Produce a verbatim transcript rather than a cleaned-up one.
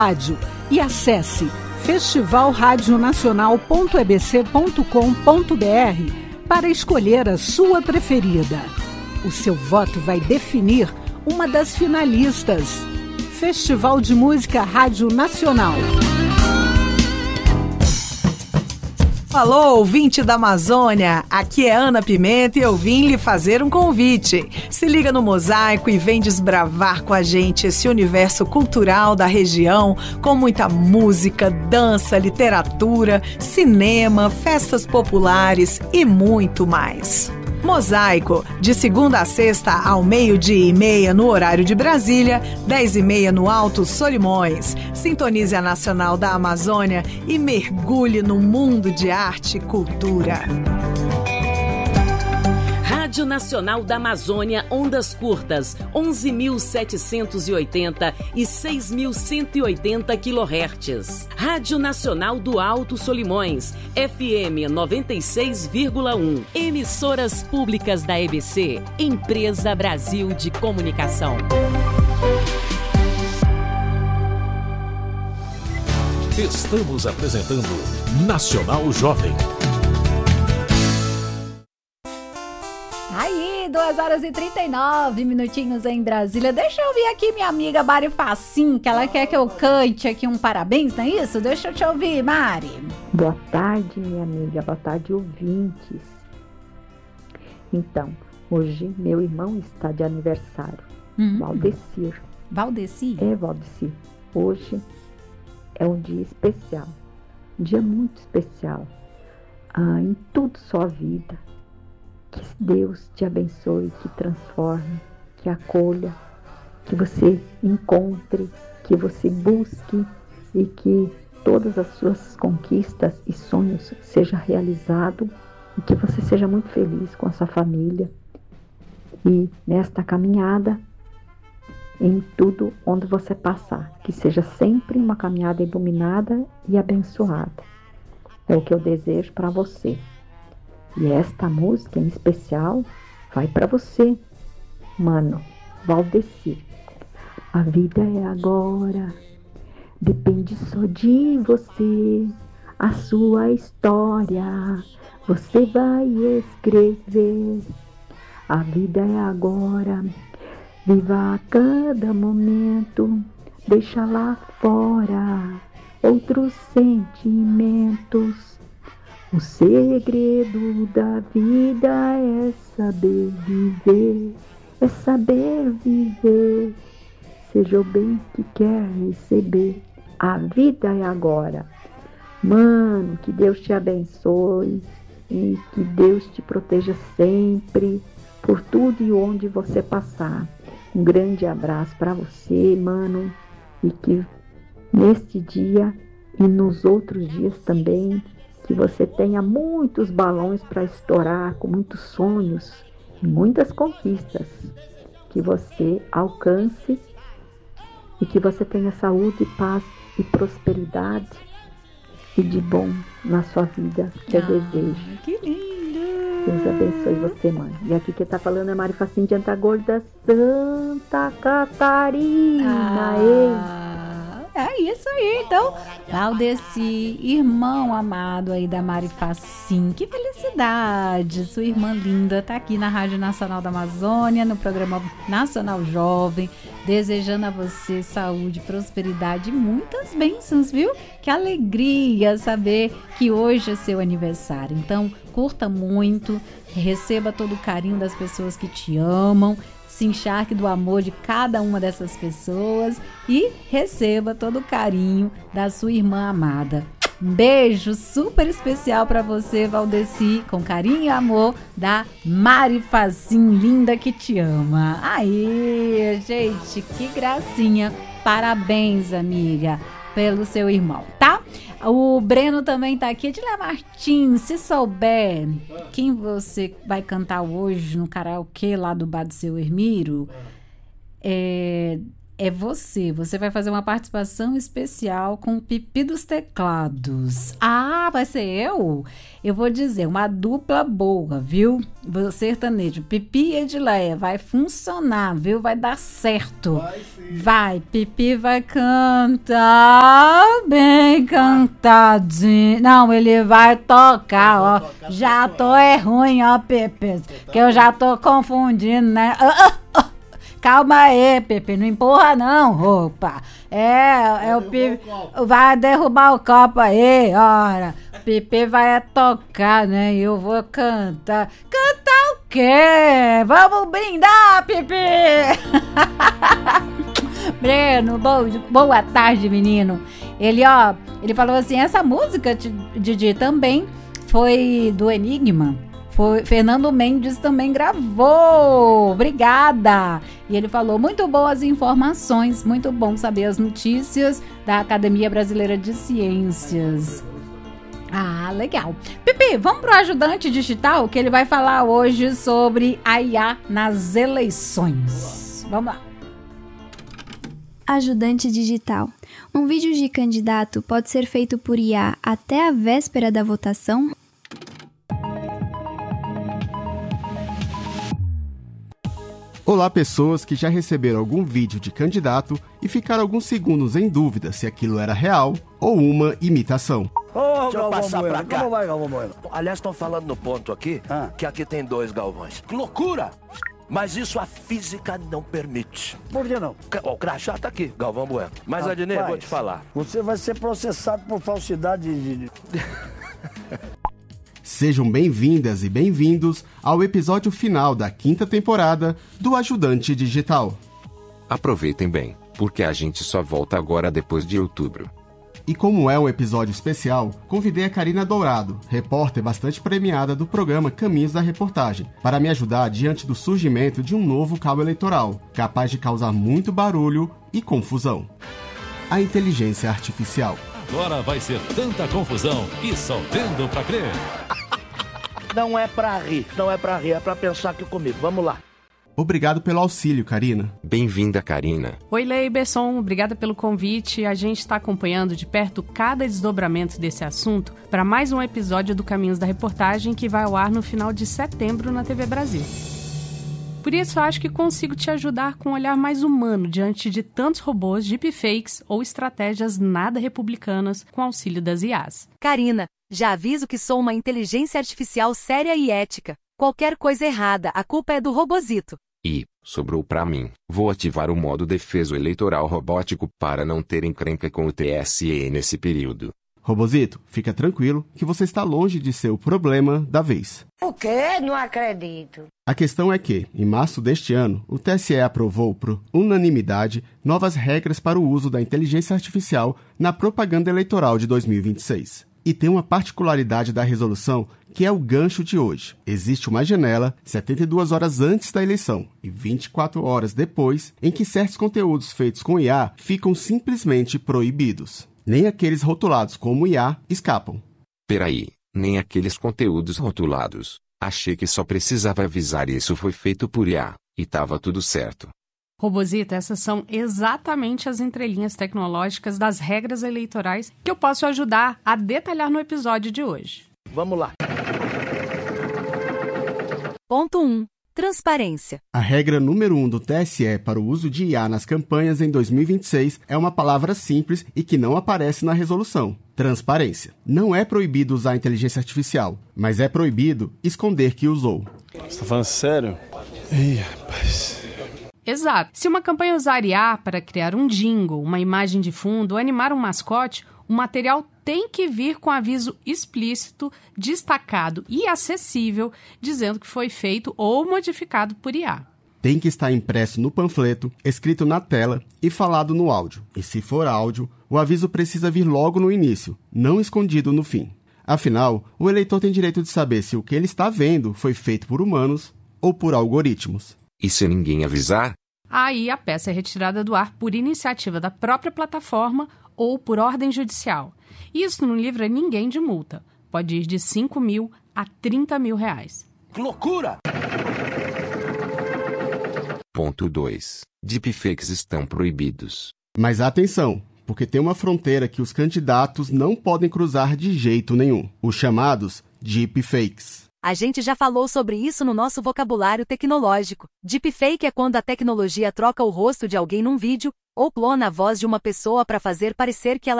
Rádio e acesse festival radio nacional ponto e b c ponto com ponto b r para escolher a sua preferida. O seu voto vai definir uma das finalistas. Festival de Música Rádio Nacional. Alô, ouvinte da Amazônia, aqui é Ana Pimenta e eu vim lhe fazer um convite. Se liga no Mosaico e vem desbravar com a gente esse universo cultural da região, com muita música, dança, literatura, cinema, festas populares e muito mais. Mosaico, de segunda a sexta ao meio-dia e meia no horário de Brasília, dez e meia no Alto Solimões. Sintonize a Nacional da Amazônia e mergulhe no mundo de arte e cultura. Rádio Nacional da Amazônia, ondas curtas, onze mil setecentos e oitenta e seis mil cento e oitenta quilohertz. Rádio Nacional do Alto Solimões, F M noventa e seis vírgula um. Emissoras públicas da E B C, Empresa Brasil de Comunicação. Estamos apresentando Nacional Jovem. duas horas e trinta e nove minutinhos em Brasília. Deixa eu ouvir aqui minha amiga Mari Facim, que ela quer que eu cante aqui um parabéns, não é isso? Deixa eu te ouvir, Mari. Boa tarde, minha amiga. Boa tarde, ouvintes. Então, hoje meu irmão está de aniversário. Hum. Valdecir. Valdecir? É, Valdecir. Hoje é um dia especial. Um dia muito especial. Ah, em tudo sua vida. Que Deus te abençoe, que transforme, que acolha, que você encontre, que você busque e que todas as suas conquistas e sonhos sejam realizados e que você seja muito feliz com a sua família e nesta caminhada, em tudo onde você passar, que seja sempre uma caminhada iluminada e abençoada. É o que eu desejo para você. E esta música em especial vai para você, mano, Valdecir. A vida é agora, depende só de você, a sua história você vai escrever. A vida é agora, viva a cada momento, deixa lá fora outros sentimentos. O segredo da vida é saber viver, é saber viver. Seja o bem que quer receber, a vida é agora. Mano, que Deus te abençoe e que Deus te proteja sempre, por tudo e onde você passar. Um grande abraço para você, mano, e que neste dia e nos outros dias também, que você tenha muitos balões para estourar, com muitos sonhos e muitas conquistas. Que você alcance e que você tenha saúde, paz e prosperidade e de bom na sua vida, que eu ah, desejo. Que lindo! Deus abençoe você, mãe. E aqui quem está falando é Mari Facim de Antagorda, Santa Catarina. Ah. É isso aí, então, Valdecir, irmão amado aí da Mari Facim, que felicidade, sua irmã linda tá aqui na Rádio Nacional da Amazônia, no programa Nacional Jovem, desejando a você saúde, prosperidade e muitas bênçãos, viu? Que alegria saber que hoje é seu aniversário, então curta muito, receba todo o carinho das pessoas que te amam, se encharque do amor de cada uma dessas pessoas e receba todo o carinho da sua irmã amada. Um beijo super especial para você, Valdecir, com carinho e amor da Mari Facim, linda que te ama. Aí, gente, que gracinha. Parabéns, amiga, pelo seu irmão, tá? O Breno também tá aqui. Edilé Martins, se souber quem você vai cantar hoje no karaokê lá do Bar do Seu Hermiro, é, é você. Você vai fazer uma participação especial com o Pipi dos Teclados. Ah, vai ser eu? Eu vou dizer, uma dupla boa, viu? Sertanejo, Pipi e Edileia, vai funcionar, viu? Vai dar certo. Vai sim. Vai, Pipi vai cantar bem cantadinho. Não, ele vai tocar, ó. Tocar, já tocar. tô é ruim, ó, Pipi, que eu já tô confundindo, né? Ah, ah, ah. Calma aí, Pipi, não empurra não, roupa. É, é o Pipi. Vai derrubar o copo aí, ora. Pipi vai tocar, né? E eu vou cantar. Cantar o quê? Vamos brindar, Pipi! Breno, bo, boa tarde, menino. Ele, ó, ele falou assim, essa música, Didi, também foi do Enigma. Foi, Fernando Mendes também gravou. Obrigada. E ele falou, muito boas informações, muito bom saber as notícias da Academia Brasileira de Ciências. Ah, legal. Pipi, vamos pro ajudante digital, que ele vai falar hoje sobre a I A nas eleições. Vamos lá. Ajudante digital. Um vídeo de candidato pode ser feito por I A até a véspera da votação? Olá, pessoas que já receberam algum vídeo de candidato e ficaram alguns segundos em dúvida se aquilo era real ou uma imitação. Ô, Deixa eu passar pra cá. Como vai, Galvão Bueno? Aliás, estão falando no ponto aqui ah. que aqui tem dois Galvões. Que loucura! Mas isso a física não permite. Por que não? O crachá tá aqui, Galvão Bueno. Mas, Adnei, vou te falar. Você vai ser processado por falsidade de... Sejam bem-vindas e bem-vindos ao episódio final da quinta temporada do Ajudante Digital. Aproveitem bem, porque a gente só volta agora depois de outubro. E como é um episódio especial, convidei a Karina Dourado, repórter bastante premiada do programa Caminhos da Reportagem, para me ajudar diante do surgimento de um novo cabo eleitoral, capaz de causar muito barulho e confusão. A inteligência artificial. Agora vai ser tanta confusão e só tendo pra crer. Não é pra rir, não é pra rir, é pra pensar aqui comigo. Vamos lá. Obrigado pelo auxílio, Karina. Bem-vinda, Karina. Oi, Lei Besson, obrigada pelo convite. A gente está acompanhando de perto cada desdobramento desse assunto para mais um episódio do Caminhos da Reportagem que vai ao ar no final de setembro na T V Brasil. Por isso, acho que consigo te ajudar com um olhar mais humano diante de tantos robôs, deepfakes ou estratégias nada republicanas com auxílio das I As. Karina, já aviso que sou uma inteligência artificial séria e ética. Qualquer coisa errada, a culpa é do robozito. E, sobrou pra mim, vou ativar o modo defeso eleitoral robótico para não ter encrenca com o T S E nesse período. Robozito, fica tranquilo que você está longe de ser o problema da vez. O quê? Não acredito. A questão é que, em março deste ano, o T S E aprovou por unanimidade novas regras para o uso da inteligência artificial na propaganda eleitoral de dois mil e vinte e seis. E tem uma particularidade da resolução que é o gancho de hoje. Existe uma janela setenta e duas horas antes da eleição e vinte e quatro horas depois em que certos conteúdos feitos com I A ficam simplesmente proibidos. Nem aqueles rotulados como I A escapam. Peraí, nem aqueles conteúdos rotulados. Achei que só precisava avisar e isso foi feito por I A, e tava tudo certo. Robozita, essas são exatamente as entrelinhas tecnológicas das regras eleitorais que eu posso ajudar a detalhar no episódio de hoje. Vamos lá. Ponto um. Transparência. A regra número um do T S E para o uso de I A nas campanhas em dois mil e vinte e seis é uma palavra simples e que não aparece na resolução. Transparência. Não é proibido usar inteligência artificial, mas é proibido esconder que usou. Você tá falando sério? Ih, rapaz... Exato. Se uma campanha usar I A para criar um jingle, uma imagem de fundo ou animar um mascote, o material tem que vir com aviso explícito, destacado e acessível, dizendo que foi feito ou modificado por I A. Tem que estar impresso no panfleto, escrito na tela e falado no áudio. E se for áudio, o aviso precisa vir logo no início, não escondido no fim. Afinal, o eleitor tem direito de saber se o que ele está vendo foi feito por humanos ou por algoritmos. E se ninguém avisar? Aí a peça é retirada do ar por iniciativa da própria plataforma ou por ordem judicial. Isso não livra ninguém de multa. Pode ir de cinco mil a trinta mil reais. Que loucura! Ponto dois. Deepfakes estão proibidos. Mas atenção, porque tem uma fronteira que os candidatos não podem cruzar de jeito nenhum. Os chamados deepfakes. A gente já falou sobre isso no nosso vocabulário tecnológico. Deepfake é quando a tecnologia troca o rosto de alguém num vídeo, ou clona a voz de uma pessoa para fazer parecer que ela